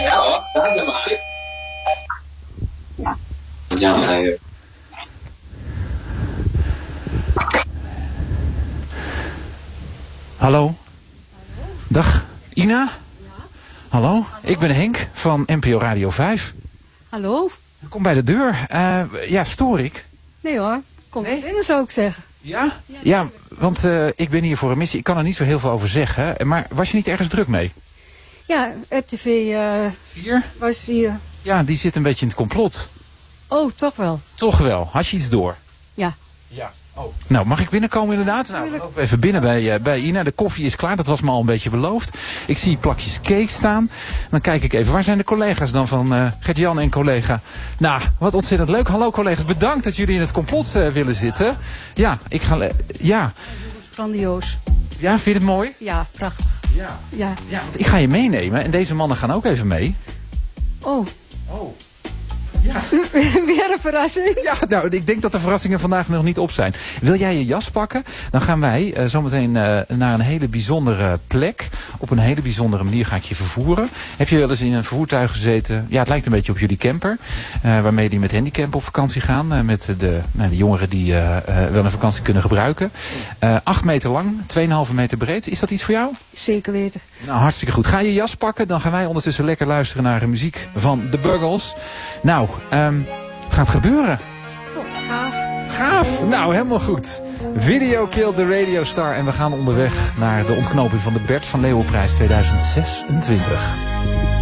Ja hoor, dat mag ik. Ja, hij... Hallo? Dag, Ina? Hallo, ik ben Henk van NPO Radio 5. Hallo? Kom bij de deur. Ja, stoor ik? Nee hoor, kom binnen zou ik zeggen. Ja? Ja, want ik ben hier voor een missie. Ik kan er niet zo heel veel over zeggen. Maar was je niet ergens druk mee? Ja, RTV 4? was hier. Ja, die zit een beetje in het complot. Oh, toch wel. Toch wel. Had je iets door? Ja. Ja. Oh. Nou, mag ik binnenkomen inderdaad? Nou, we lopen even binnen bij Ina. De koffie is klaar, dat was me al een beetje beloofd. Ik zie plakjes cake staan. Dan kijk ik even, waar zijn de collega's dan van Gert-Jan en collega? Nou, wat ontzettend leuk. Hallo collega's, bedankt dat jullie in het complot willen zitten. Ja, ik ga... ja. Grandioos. Ja, vind je het mooi? Ja, prachtig. Ja. Ja. Ja, want ik ga je meenemen en deze mannen gaan ook even mee. Oh. Oh. Ja. Weer een verrassing. Ja, nou, ik denk dat de verrassingen vandaag nog niet op zijn. Wil jij je jas pakken? Dan gaan wij zometeen naar een hele bijzondere plek. Op een hele bijzondere manier ga ik je vervoeren. Heb je wel eens in een vervoertuig gezeten? Ja, het lijkt een beetje op jullie camper. Waarmee die met handicap op vakantie gaan. Met de jongeren die wel een vakantie kunnen gebruiken. 8 meter lang, 2,5 meter breed. Is dat iets voor jou? Zeker weten. Nou, hartstikke goed. Ga je jas pakken. Dan gaan wij ondertussen lekker luisteren naar muziek van The Buggles. Nou, het gaat gebeuren. Oh, gaaf. Gaaf. Nou, helemaal goed. Video Killed the Radio Star. En we gaan onderweg naar de ontknoping van de Bert van Leeuwenprijs 2026.